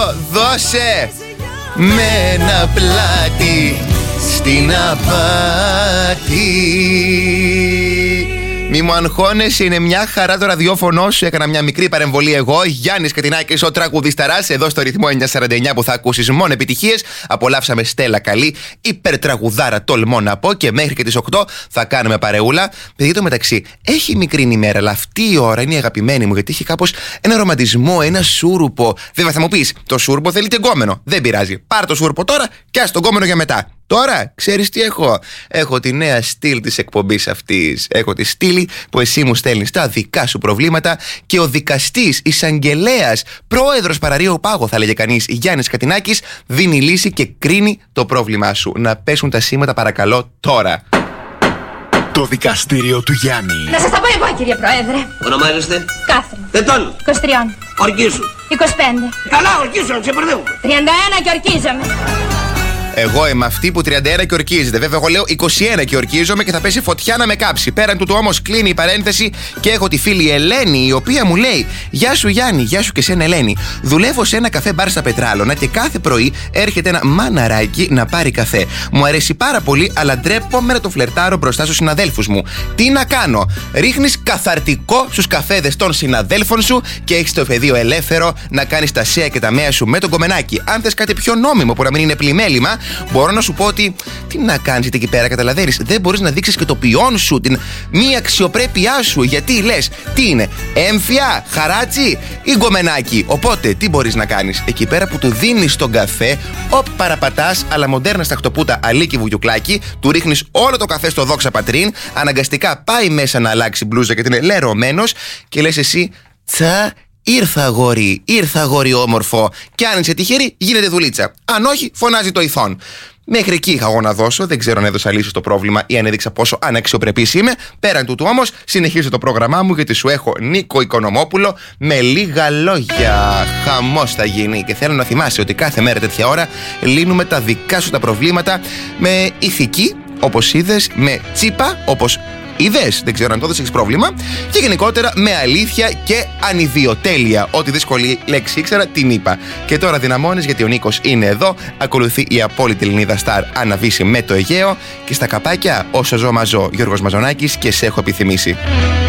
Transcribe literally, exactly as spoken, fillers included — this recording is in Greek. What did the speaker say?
δώσε με ένα πλάτη στην απάτη. Μη μου αγχώνεσαι, είναι μια χαρά το ραδιόφωνο σου. Έκανα μια μικρή παρεμβολή εγώ, Γιάννης Κατινάκης, ο τραγουδισταράς, εδώ στο ρυθμό εννιακόσια σαράντα εννιά που θα ακούσεις μόνο επιτυχίες. Απολαύσαμε Στέλλα Καλή, υπερτραγουδάρα, τολμώ να πω, και μέχρι και τις οκτώ θα κάνουμε παρεούλα. Παιδί, το μεταξύ, έχει μικρή ημέρα, αλλά αυτή η ώρα είναι η αγαπημένη μου, γιατί έχει κάπως ένα ρομαντισμό, ένα σούρουπο. Βέβαια θα μου πεις, το σούρουπο θέλει και γκόμενο. Δεν πειράζει. Πάρ' το σούρουπο τώρα και ας τον γκόμενο για μετά. Τώρα, ξέρεις τι έχω? Έχω τη νέα στυλ της εκπομπής αυτής. Έχω τη στήλη που εσύ μου στέλνεις τα δικά σου προβλήματα και ο δικαστής, εισαγγελέας, πρόεδρος Παραρίου Πάγο, θα λέγε κανείς, Γιάννης Κατινάκης, δίνει λύση και κρίνει το πρόβλημά σου. Να πέσουν τα σήματα παρακαλώ τώρα. Το δικαστήριο του Γιάννη. Να σας τα πω εγώ, κύριε Πρόεδρε. Ονομάζεστε? Κάθριν. Ετών. είκοσι τρία. Ορκίσου. είκοσι πέντε. Καλά, ορκίσου, να ξεπερδεύουμε. τριάντα ένα και ορκίζομαι. Εγώ είμαι αυτή που τριάντα ένα και ορκίζεται. Βέβαια, εγώ λέω είκοσι ένα και ορκίζομαι και θα πέσει φωτιά να με κάψει. Πέραν τούτου όμως κλείνει η παρένθεση και έχω τη φίλη Ελένη, η οποία μου λέει: Γεια σου Γιάννη, γεια σου και σένα Ελένη. Δουλεύω σε ένα καφέ μπαρ στα Πετράλωνα και κάθε πρωί έρχεται ένα μαναράκι να πάρει καφέ. Μου αρέσει πάρα πολύ, αλλά ντρέπομαι να το φλερτάρω μπροστά στους συναδέλφους μου. Τι να κάνω? Ρίχνεις καθαρτικό στους καφέδες των συναδέλφων σου και έχεις το πεδίο ελεύθερο να κάνεις τα σέα και τα μέα σου με τον κομμενάκι. Αν θες κάτι πιο νόμιμο που να μην είναι πλημέλημα, μπορώ να σου πω ότι τι να κάνεις εκεί πέρα, καταλαβαίνεις. Δεν μπορείς να δείξεις και το ποιόν σου, την μη αξιοπρέπειά σου. Γιατί λες, τι είναι, έμφυα, χαράτσι ή γκομενάκι? Οπότε τι μπορείς να κάνεις? Εκεί πέρα που του δίνεις τον καφέ, οπ, παραπατάς, αλλά μοντέρνα στα χτωπούτα αλίκι βουγιουκλάκι, του ρίχνεις όλο το καφέ στο δόξα πατρίν, αναγκαστικά πάει μέσα να αλλάξει μπλούζα γιατί είναι λερωμένος και λες εσύ, τσα. Ήρθα αγόρι, ήρθα αγόρι όμορφο. Και αν είσαι τυχερή, γίνεται δουλίτσα. Αν όχι, φωνάζει το ηθόν. Μέχρι εκεί είχα εγώ να δώσω. Δεν ξέρω αν έδωσα λύση στο πρόβλημα ή αν έδειξα πόσο αναξιοπρεπής είμαι. Πέραν τούτου όμως, συνεχίζω το πρόγραμμά μου γιατί σου έχω Νίκο Οικονομόπουλο με λίγα λόγια. Χαμός θα γίνει. Και θέλω να θυμάσαι ότι κάθε μέρα τέτοια ώρα λύνουμε τα δικά σου τα προβλήματα με ηθική, όπως είδες, με τσίπα, όπως είδες, δεν ξέρω αν τότε έχεις πρόβλημα, και γενικότερα με αλήθεια και ανιδιοτέλεια. Ό,τι δύσκολη λέξη ήξερα την είπα. Και τώρα δυναμώνεις γιατί ο Νίκος είναι εδώ. Ακολουθεί η απόλυτη Ελληνίδα Σταρ Άννα Βύση με το Αιγαίο. Και στα καπάκια όσο ζω μαζώ, Γιώργος Μαζονάκης και σε έχω επιθυμήσει.